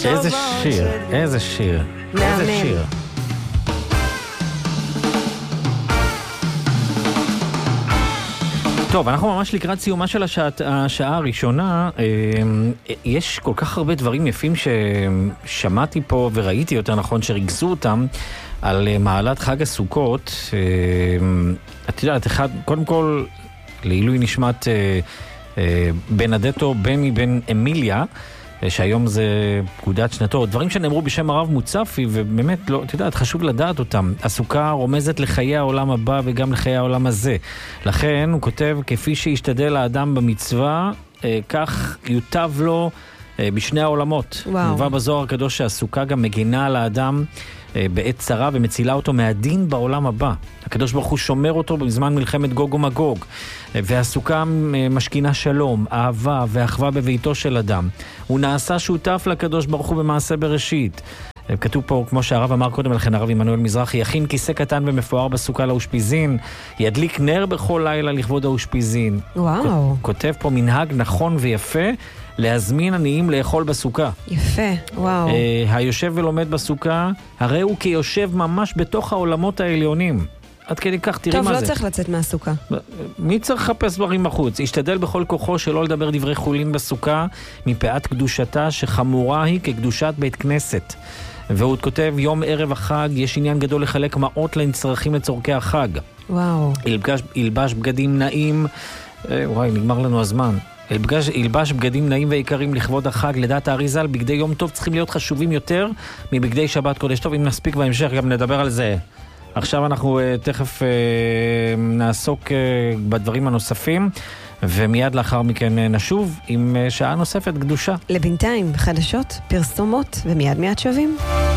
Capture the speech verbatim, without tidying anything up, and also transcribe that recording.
איזה שיר, איזה שיר, איזה שיר. טוב, אנחנו ממש לקראת סיומה של השעה, השעה הראשונה. יש כל כך הרבה דברים יפים ששמעתי פה וראיתי יותר נכון שריגזו אותם על מעלת חג הסוכות. את יודעת, אחד, קודם כל, לעילוי נשמת בנדטו בני בן אמיליה, שהיום זה פקודת שנתו, דברים שנאמרו בשם הרב מוצפי, ובאמת, לא, את יודעת, חשוב לדעת אותם. הסוכה רומזת לחיי העולם הבא וגם לחיי העולם הזה. לכן הוא כותב, כפי שישתדל האדם במצווה, כך יוטב לו בשני העולמות. וואו. מובא בזוהר הקדוש שהסוכה גם מגינה על האדם בעת צרה ומצילה אותו מהדין בעולם הבא. הקדוש ברוך הוא שומר אותו בזמן מלחמת גוג ומגוג, והסוכה משכינה שלום, אהבה ואחווה בביתו של אדם. הוא נעשה שותף לקדוש ברוך הוא במעשה בראשית. כתוב פה, כמו שהרב אמר קודם לכן, הרב עמנואל מזרחי, יכין כיסא קטן ומפואר בסוכה לאושפיזין, ידליק נר בכל לילה לכבוד האושפיזין. וואו. כותב פה מנהג נכון ויפה, להזמין עניים לאכול בסוכה. יפה, וואו. אה, היושב ולומד בסוכה, הרי הוא כיושב ממש בתוך העולמות העליונים. עד כדי כך, תראי טוב, מה לא זה. צריך לצאת מהסוכה. מי צריך לחפש דברים בחוץ? ישתדל בכל כוחו שלא לדבר דברי חולין בסוכה, מפאת קדושתה שחמורה היא כקדושת בית כנסת. והוא כותב, יום ערב החג יש עניין גדול לחלק מעות לנצרכים לצורכי החג. וואו. ילבש, ילבש בגדים נעים, אה, וואי, נגמר לנו הזמן. ילבש, ילבש בגדים נעים ויקרים לכבוד החג. לדעת האריז"ל, בגדי יום טוב צריכים להיות חשובים יותר מבגדי שבת קודש. טוב, אם נספיק בהמשך גם נדבר על זה. עכשיו אנחנו uh, תכף uh, נעסוק uh, בדברים הנוספים, ומיד לאחר מכן uh, נשוב עם uh, שעה נוספת קדושה. לבינתיים, חדשות, פרסומות, ומיד מיד שווים.